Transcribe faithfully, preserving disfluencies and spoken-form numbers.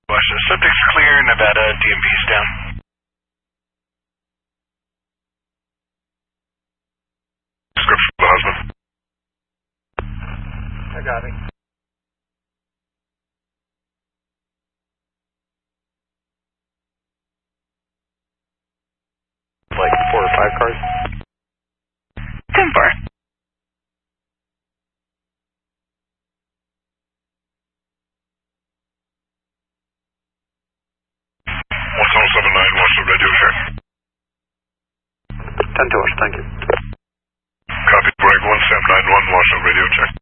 Watch the subject's clear, Nevada, D M V's down. Script for the husband. I got it. Like four or five cars? ten four. one seven seven nine, watch the radio check. ten to us, thank you. Copy, break one seven nine one, watch the radio check.